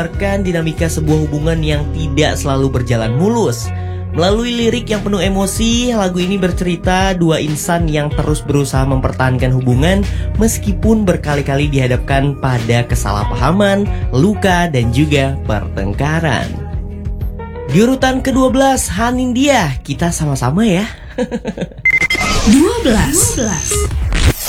dinamika sebuah hubungan yang tidak selalu berjalan mulus. Melalui lirik yang penuh emosi, lagu ini bercerita dua insan yang terus berusaha mempertahankan hubungan meskipun berkali-kali dihadapkan pada kesalahpahaman, luka, dan juga pertengkaran. Di urutan ke-12, Hanindiah, kita sama-sama ya. 12.